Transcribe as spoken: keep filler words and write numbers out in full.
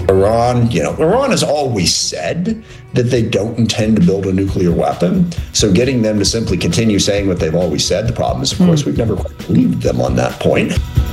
Iran, you know, Iran has always said that they don't intend to build a nuclear weapon. So getting them to simply continue saying what they've always said, the problem is, of course, we've never quite believed them on that point.